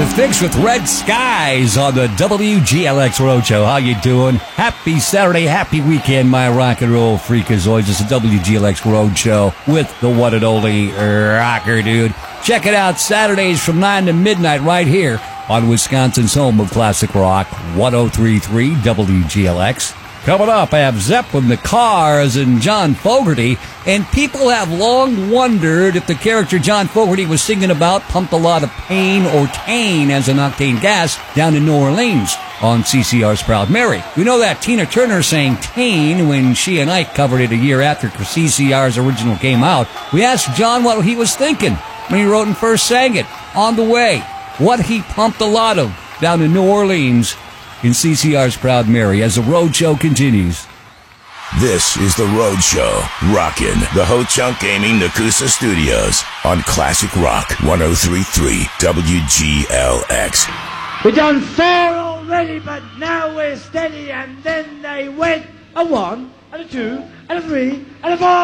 The Fix with Red Skies on the WGLX Roadshow. How you doing? Happy Saturday, happy weekend, my rock and roll freakazoids. It's the WGLX Roadshow with the one and only rocker dude. Check it out Saturdays from 9 to midnight right here on Wisconsin's home of classic rock, 103.3 WGLX. Coming up, I have Zeppelin, The Cars, and John Fogerty. And people have long wondered if the character John Fogerty was singing about pumped a lot of pain or tane as an octane gas down in New Orleans on CCR's Proud Mary. We know that Tina Turner sang tane when she and Ike covered it a year after CCR's original came out. We asked John what he was thinking when he wrote and first sang it on the way. What he pumped a lot of down in New Orleans in CCR's Proud Mary as the Roadshow continues. This is the Roadshow, rockin' the Ho Chunk Gaming Nakusa Studios on Classic Rock 103.3 WGLX. We done 4 already, but now we're steady, and then they went a 1, and a 2, and a 3, and a 4.